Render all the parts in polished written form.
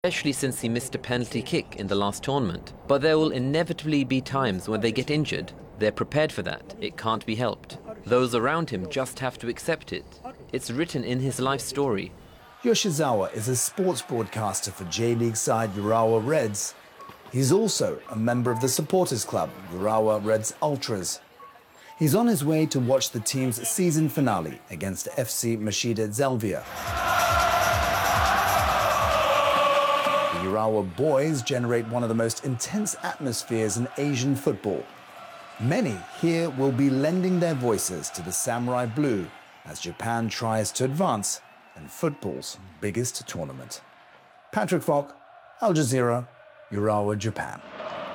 especially since he missed a penalty kick in the last tournament. But there will inevitably be times when they get injured. They're prepared for that. It can't be helped. Those around him just have to accept it. It's written in his life story. Yoshizawa is a sports broadcaster for J-League side Urawa Reds. He's also a member of the supporters club, Urawa Reds Ultras. He's on his way to watch the team's season finale against FC Mashida Zelvia. The Urawa boys generate one of the most intense atmospheres in Asian football. Many here will be lending their voices to the Samurai Blue as Japan tries to advance in football's biggest tournament. Patrick Falk, Al Jazeera, Urawa, Japan.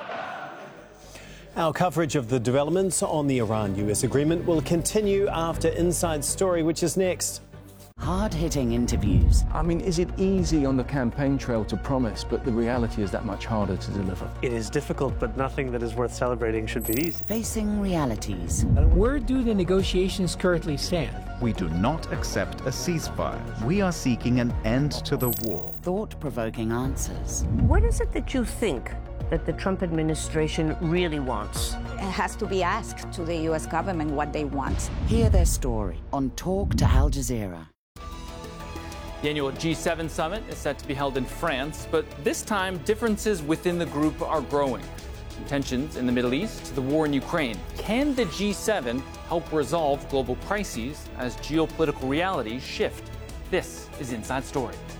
Our coverage of the developments on the Iran-US agreement will continue after Inside Story, which is next. Hard-hitting interviews. I mean, is it easy on the campaign trail to promise, but the reality is that much harder to deliver? It is difficult, but nothing that is worth celebrating should be easy. Facing realities. Where do the negotiations currently stand? We do not accept a ceasefire. We are seeking an end to the war. Thought-provoking answers. What is it that you think that the Trump administration really wants? It has to be asked to the U.S. government what they want. Hear their story on Talk to Al Jazeera. The annual G7 summit is set to be held in France, but this time differences within the group are growing. From tensions in the Middle East to the war in Ukraine. Can the G7 help resolve global crises as geopolitical realities shift? This is Inside Story.